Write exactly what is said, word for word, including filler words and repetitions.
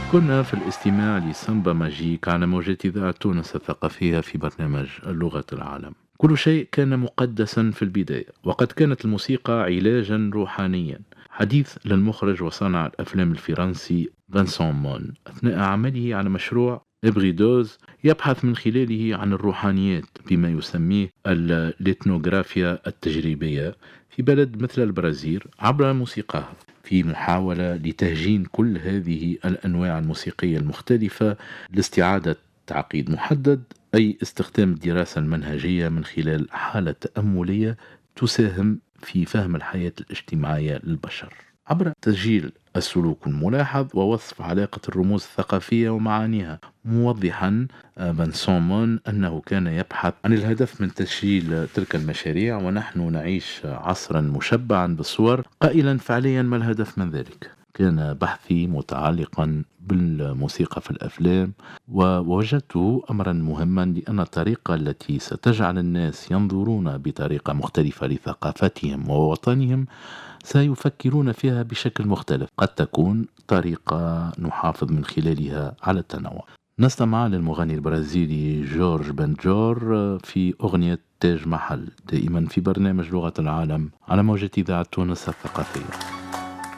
كنا في الاستماع لسامبا ماجيك على موجات إذاعة تونس الثقافية في برنامج لغة العالم. كل شيء كان مقدسا في البداية، وقد كانت الموسيقى علاجا روحانيا. حديث للمخرج وصانع الأفلام الفرنسي فانسون مون أثناء عمله على مشروع إبريدوز، يبحث من خلاله عن الروحانيات بما يسميه الإثنوغرافيا التجريبية في بلد مثل البرازيل عبر موسيقاها، في محاولة لتهجين كل هذه الأنواع الموسيقية المختلفة لاستعادة تعقيد محدد، أي استخدام الدراسة المنهجية من خلال حالة تأملية تساهم في فهم الحياة الاجتماعية للبشر عبر تسجيل السلوك الملاحظ ووصف علاقة الرموز الثقافية ومعانيها، موضحا فانسون مون أنه كان يبحث عن الهدف من تسجيل تلك المشاريع ونحن نعيش عصرا مشبعا بالصور، قائلا فعليا ما الهدف من ذلك؟ كان بحثي متعلقا بالموسيقى في الأفلام، ووجدته أمرا مهما لأن الطريقة التي ستجعل الناس ينظرون بطريقة مختلفة لثقافتهم ووطنهم سيفكرون فيها بشكل مختلف، قد تكون طريقة نحافظ من خلالها على التنوع. نستمع للمغني البرازيلي جورج بنجور في أغنية تاج محل، دائما في برنامج لغة العالم على موجة إذاعة تونس الثقافية.